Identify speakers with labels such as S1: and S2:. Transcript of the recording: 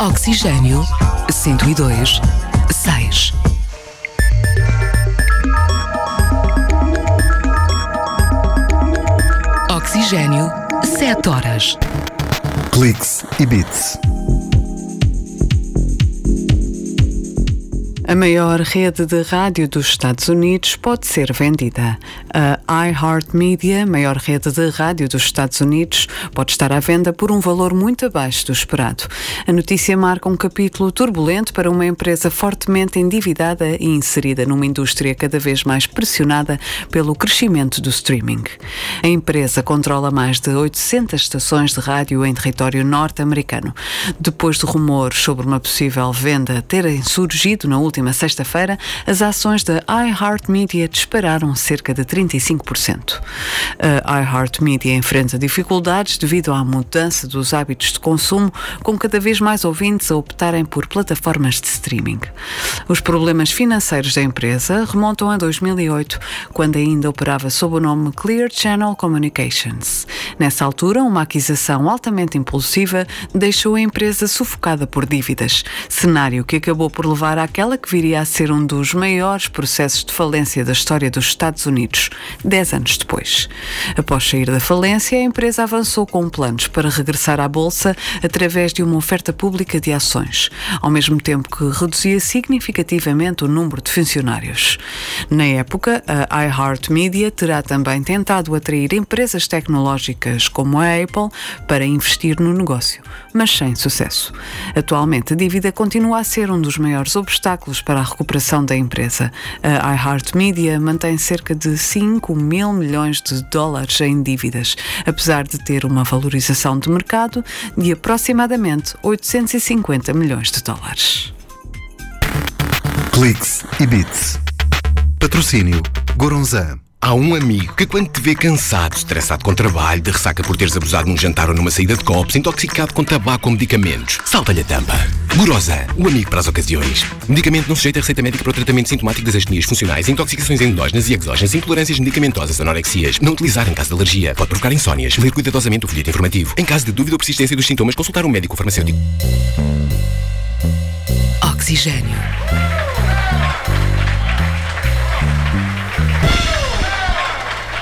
S1: Oxigênio 102.6. Oxigênio 7 horas.
S2: Cliques e Bits.
S3: A maior rede de rádio dos Estados Unidos pode ser vendida. A iHeartMedia, maior rede de rádio dos Estados Unidos, pode estar à venda por um valor muito abaixo do esperado. A notícia marca um capítulo turbulento para uma empresa fortemente endividada e inserida numa indústria cada vez mais pressionada pelo crescimento do streaming. A empresa controla mais de 800 estações de rádio em território norte-americano. Depois de rumores sobre uma possível venda terem surgido na última sexta-feira, as ações da iHeartMedia dispararam cerca de 35%. A iHeartMedia enfrenta dificuldades devido à mudança dos hábitos de consumo, com cada vez mais ouvintes a optarem por plataformas de streaming. Os problemas financeiros da empresa remontam a 2008, quando ainda operava sob o nome Clear Channel Communications. Nessa altura, uma aquisição altamente impulsiva deixou a empresa sufocada por dívidas, cenário que acabou por levar àquela que viria a ser um dos maiores processos de falência da história dos Estados Unidos, 10 anos depois. Após sair da falência, a empresa avançou com planos para regressar à Bolsa através de uma oferta pública de ações, ao mesmo tempo que reduzia significativamente o número de funcionários. Na época, a iHeartMedia terá também tentado atrair empresas tecnológicas como a Apple para investir no negócio, mas sem sucesso. Atualmente, a dívida continua a ser um dos maiores obstáculos para a recuperação da empresa. A iHeartMedia mantém cerca de 5 mil milhões de dólares em dívidas, apesar de ter uma valorização de mercado de aproximadamente 850 milhões de dólares.
S2: Cliques e Bits. Patrocínio Goronzan.
S4: Há um amigo que quando te vê cansado, estressado com trabalho, de ressaca por teres abusado num jantar ou numa saída de copos, intoxicado com tabaco ou medicamentos, salta-lhe a tampa. Gorosan, o amigo para as ocasiões. Medicamento não sujeito a receita médica para o tratamento sintomático das astenias funcionais, intoxicações endógenas e exógenas, intolerâncias medicamentosas, anorexias. Não utilizar em caso de alergia. Pode provocar insónias. Ler cuidadosamente o folheto informativo. Em caso de dúvida ou persistência dos sintomas, consultar um médico ou farmacêutico.
S1: Oxigênio